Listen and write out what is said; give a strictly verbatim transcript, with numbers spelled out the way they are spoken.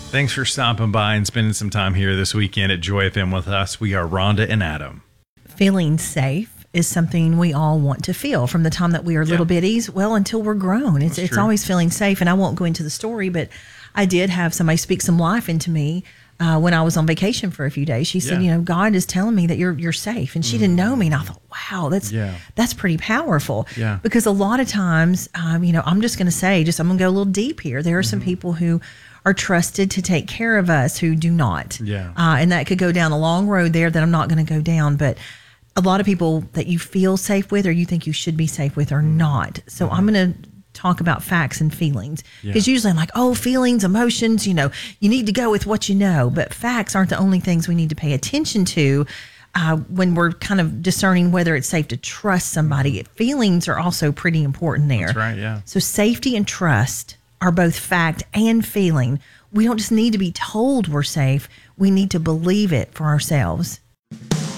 Thanks for stopping by and spending some time here this weekend at Joy F M with us. We are Rhonda and Adam. Feeling safe is something we all want to feel from the time that we are little Yeah. bitties, well, until we're grown. It's That's it's true. always feeling safe. And I won't go into the story, but I did have somebody speak some life into me uh, when I was on vacation for a few days. She said, Yeah. you know, God is telling me that you're you're safe. And she didn't know me. And I thought, wow, that's Yeah. that's pretty powerful. Yeah. Because a lot of times, um, you know, I'm just going to say, just I'm going to go a little deep here. There are some Mm-hmm. people who are trusted to take care of us who do not. Yeah. Uh, and that could go down a long road there that I'm not going to go down. But a lot of people that you feel safe with or you think you should be safe with are not. So Mm-hmm. I'm going to talk about facts and feelings, because Yeah. usually I'm like, oh, feelings, emotions, you know, you need to go with what you know. But facts aren't the only things we need to pay attention to uh, when we're kind of discerning whether it's safe to trust somebody. Feelings are also pretty important there. That's right, yeah. So safety and trust are both fact and feeling. We don't just need to be told we're safe. We need to believe it for ourselves.